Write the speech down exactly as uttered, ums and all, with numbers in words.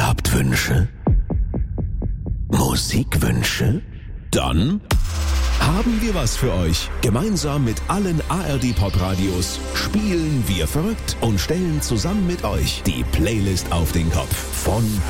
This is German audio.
Ihr habt Wünsche? Musikwünsche? Dann haben wir was für euch. Gemeinsam mit allen A R D Pop Radios spielen wir verrückt und stellen zusammen mit euch die Playlist auf den Kopf. Von